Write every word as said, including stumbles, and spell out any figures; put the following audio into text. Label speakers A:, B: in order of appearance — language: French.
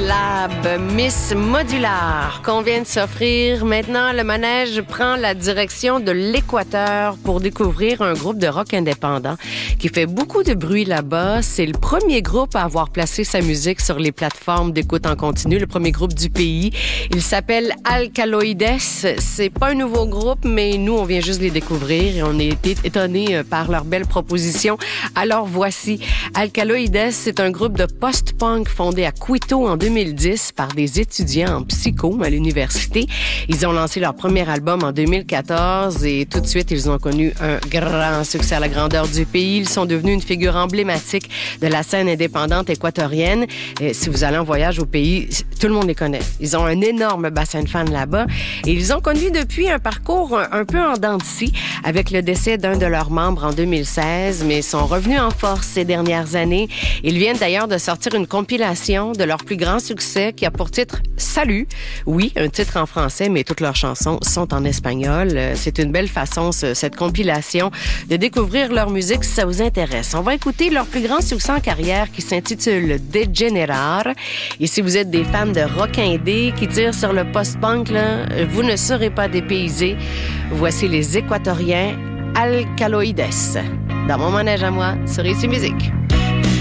A: Lab, Miss Modular, qu'on vient de s'offrir. Maintenant, le manège prend la direction de l'Équateur pour découvrir un groupe de rock indépendant qui fait beaucoup de bruit là-bas. C'est le premier groupe à avoir placé sa musique sur les plateformes d'écoute en continu, le premier groupe du pays. Il s'appelle Alkaloides. C'est pas un nouveau groupe, mais nous, on vient juste les découvrir et on a été étonnés par leur belle proposition. Alors voici, Alkaloides, c'est un groupe de post-punk fondé à Quito en deux mille dix par des étudiants en psycho à l'université. Ils ont lancé leur premier album en deux mille quatorze et tout de suite, ils ont connu un grand succès à la grandeur du pays. Ils sont devenus une figure emblématique de la scène indépendante équatorienne. Et si vous allez en voyage au pays, tout le monde les connaît. Ils ont un énorme bassin de fans là-bas et ils ont connu depuis un parcours un, un peu en dents de scie avec le décès d'un de leurs membres en deux mille seize, mais sont revenus en force ces dernières années. Ils viennent d'ailleurs de sortir une compilation de leur plus grand succès qui a pour titre « Salut ». Oui, un titre en français, mais toutes leurs chansons sont en espagnol. C'est une belle façon, ce, cette compilation, de découvrir leur musique si ça vous intéresse. On va écouter leur plus grand succès en carrière qui s'intitule « Degenerar ». Et si vous êtes des fans de rock indé qui tirent sur le post-punk, là, vous ne serez pas dépaysés. Voici les Équatoriens Alkaloides dans mon manège à moi sur Ici Musique.